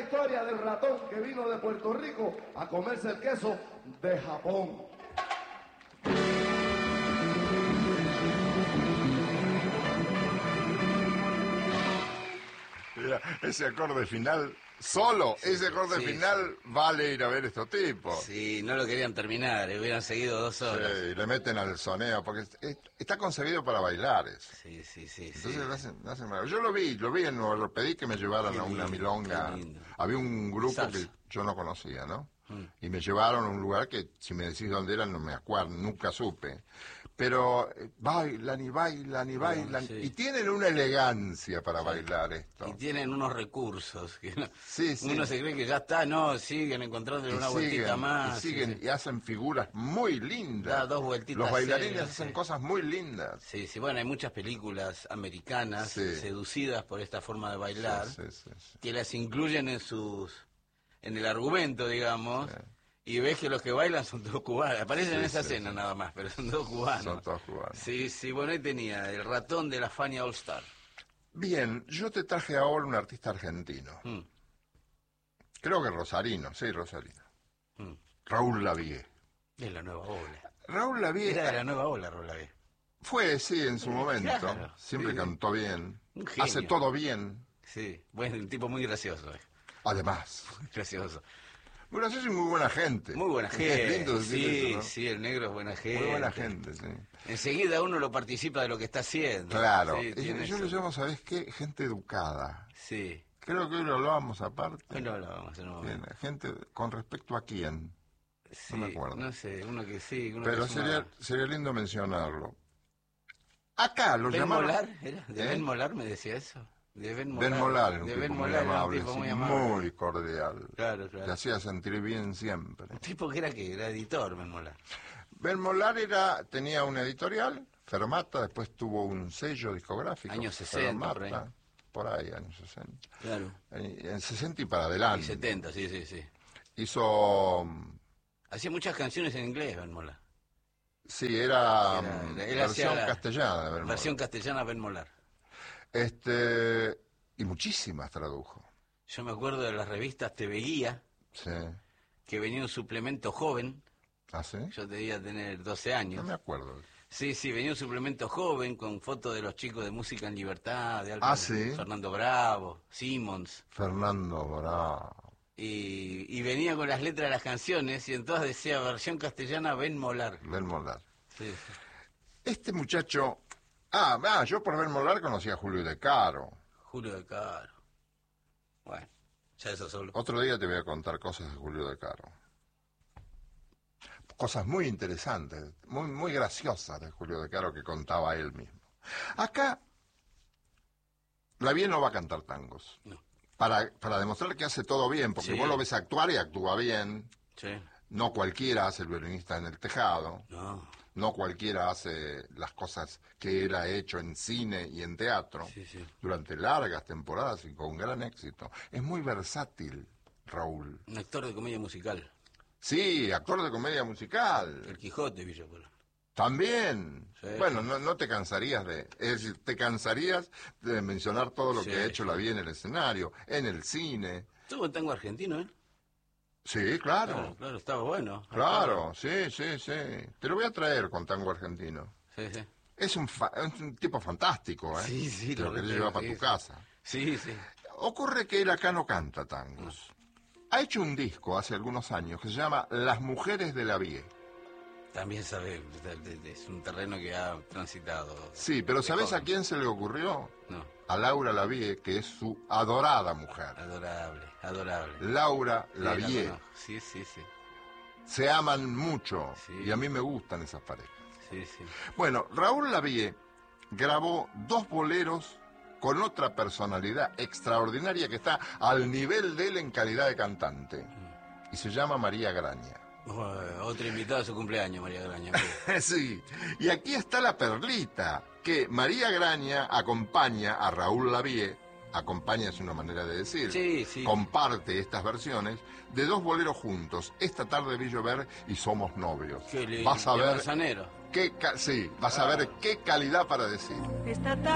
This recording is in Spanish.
historia del ratón que vino de Puerto Rico a comerse el queso de Japón. Mira, ese acorde final, solo sí, ese acorde final vale ir a ver estos tipos. Sí, no lo querían terminar, hubieran seguido 2 horas. Sí, le meten al soneo, porque está concebido para bailar eso. Sí. Entonces lo hacen mal. Yo lo vi en Nueva York, pedí que me llevaran a una milonga. Había un grupo que yo no conocía, ¿no? Y me llevaron a un lugar que, si me decís dónde era, no me acuerdo, nunca supe. Pero bailan y bailan y bailan, y tienen una elegancia para bailar esto. Y tienen unos recursos que no, uno se cree que ya está, siguen encontrándole una vueltita más. Y siguen y hacen figuras muy lindas. Da 2 vueltitas. Los bailarines hacen cosas muy lindas. Sí, bueno, hay muchas películas americanas seducidas por esta forma de bailar, que las incluyen en el argumento, digamos. Y ves que los que bailan son todos cubanos. Aparecen en esa escena nada más, pero son todos cubanos. Son todos cubanos. Sí, bueno, ahí tenía el ratón de la Fania All Star. Bien, yo te traje ahora un artista argentino. Creo que rosarino. Raúl Lavie. De la nueva ola. Raúl Lavie. Era de la nueva ola, Raúl Lavie. Fue, en su momento. Claro, siempre cantó bien. Hace todo bien. Sí, bueno, un tipo muy gracioso. Además. Muy gracioso. Muy gracioso y muy buena gente. Muy buena gente. Es lindo decir eso, ¿no? Sí, el negro es buena gente. Muy buena gente, sí. Enseguida uno lo participa de lo que está haciendo. Claro. Yo le llamo, ¿sabés qué? Gente educada. Sí. Creo que hoy lo hablábamos aparte. Hoy lo hablábamos en un momento. Bien, gente, ¿con respecto a quién? Sí, no me acuerdo. No sé, uno que sí. Pero sería lindo mencionarlo. Acá lo llamaron... ¿Ben Molar? ¿Era? ¿De Ben Molar me decía eso? De Ben Molar, un tipo muy amable, muy muy cordial. Claro. Te hacía sentir bien siempre. Un tipo que era editor, Ben Molar. Ben Molar tenía una editorial, Fermata, después tuvo un sello discográfico. Años 60, Fermata, por ahí, años 60. Claro. En 60 y para adelante. Y 70, sí. Hizo... Hacía muchas canciones en inglés, Ben Molar. Sí, era versión castellana. Ben Molar. Versión castellana, Ben Molar. Y muchísimas tradujo. Yo me acuerdo de las revistas TV Guía, que venía un suplemento joven. ¿Ah, sí? Yo debía tener 12 años. No me acuerdo. Sí, venía un suplemento joven con fotos de los chicos de Música en Libertad, de Fernando Bravo, Simmons. Fernando Bravo. Y venía con las letras de las canciones y entonces decía versión castellana Ben Molar. Ben Molar. Sí. Este muchacho... yo por Ben Molar conocí a Julio De Caro. Julio De Caro. Bueno, ya eso solo. Otro día te voy a contar cosas de Julio De Caro. Cosas muy interesantes, muy graciosas de Julio De Caro que contaba él mismo. Acá, Lavie no va a cantar tangos. No. Para demostrar que hace todo bien, porque vos lo ves actuar y actúa bien. Sí. No cualquiera hace el violinista en el tejado. No cualquiera hace las cosas que él ha hecho en cine y en teatro durante largas temporadas y con gran éxito. Es muy versátil, Raúl. Un actor de comedia musical. Sí, actor de comedia musical. El Quijote, Villa Colón. También. Sí. Bueno, no te cansarías es decir, te cansarías de mencionar todo lo que ha hecho Lavie en el escenario, en el cine. Tuvo un tango argentino, ¿eh? Sí, claro. Claro, estaba bueno. Claro, sí. Te lo voy a traer con tango argentino. Sí. Es un tipo fantástico, ¿eh? Sí. Te lo querés llevar para tu casa. Sí. Ocurre que él acá no canta tangos. Ha hecho un disco hace algunos años que se llama Las Mujeres de Lavie. También sabe, es un terreno que ha transitado. Sí, pero ¿sabés a quién se le ocurrió? No. A Laura Lavie, que es su adorada mujer. Adorable. Laura Lavie. Sí. Se aman mucho y a mí me gustan esas parejas. Sí. Bueno, Raúl Lavie grabó 2 boleros con otra personalidad extraordinaria que está al nivel de él en calidad de cantante. Y se llama María Graña. Otra invitada a su cumpleaños, María Graña. Sí, y aquí está la perlita, que María Graña acompaña a Raúl Lavie, acompaña es una manera de decir, sí. comparte estas versiones de 2 boleros juntos, Esta tarde vi llover y Somos novios. Qué lindo. Vas a ver vas a ver qué calidad para decir. Esta tarde